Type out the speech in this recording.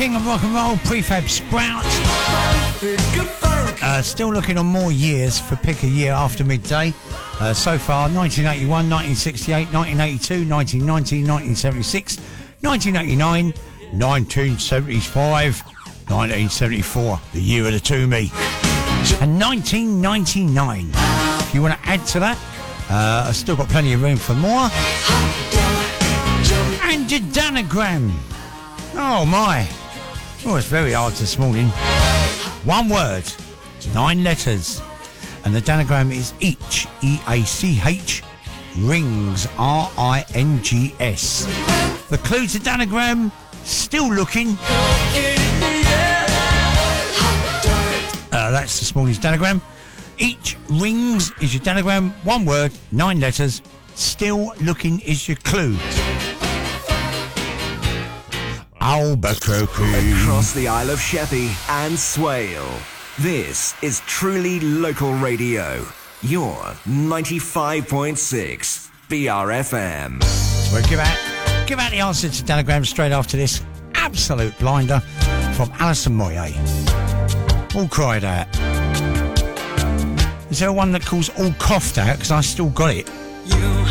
king of rock and roll, Prefab Sprout. Still looking on more years for Pick a Year after midday. So far, 1981, 1968, 1982, 1990, 1976, 1989, 1975, 1974, the year of the Toomey, and 1999. If you want to add to that, I've still got plenty of room for more. And your Danagram. Oh my. Oh, it's very hard this morning. One word, 9 letters. And the Danagram is each, E-A-C-H, rings, R-I-N-G-S. The clue to Danagram, still looking. That's this morning's Danagram. Each rings is your Danagram. One word, 9 letters. Still looking is your clue. Albuquerque. Across the Isle of Sheppey and Swale. This is truly local radio. Your 95.6 BRFM. We'll give out the answer to Danagram straight after this absolute blinder from Alison Moyet. All cried out. Is there one that calls all coughed out? Because I still got it. You